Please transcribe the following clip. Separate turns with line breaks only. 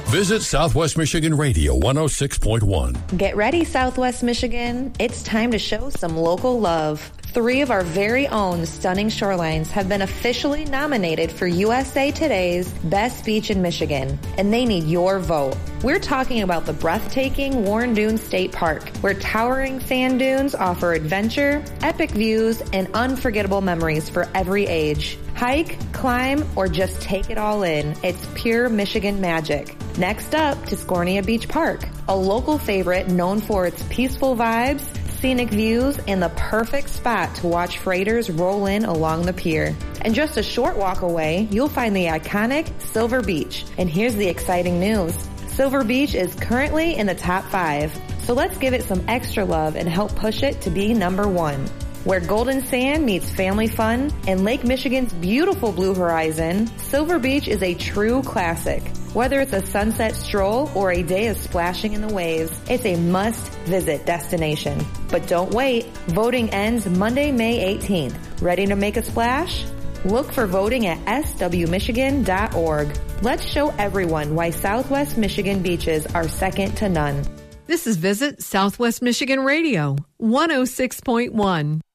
Visit Southwest Michigan Radio 106.1.
Get ready, Southwest Michigan. It's time to show some local love. 3 of our very own stunning shorelines have been officially nominated for USA Today's Best Beach in Michigan, and they need your vote. We're talking about the breathtaking Warren Dunes State Park, where towering sand dunes offer adventure, epic views, and unforgettable memories for every age. Hike, climb, or just take it all in. It's pure Michigan magic. Next up, Tuscarnia Beach Park, a local favorite known for its peaceful vibes, scenic views, and the perfect spot to watch freighters roll in along the pier. And just a short walk away, you'll find the iconic Silver Beach. And here's the exciting news. Silver Beach is currently in the top 5. So let's give it some extra love and help push it to be number 1. Where golden sand meets family fun and Lake Michigan's beautiful blue horizon, Silver Beach is a true classic. Whether it's a sunset stroll or a day of splashing in the waves, it's a must-visit destination. But don't wait. Voting ends Monday, May 18th. Ready to make a splash? Look for voting at swmichigan.org. Let's show everyone why Southwest Michigan beaches are second to none.
This is Visit Southwest Michigan Radio, 106.1.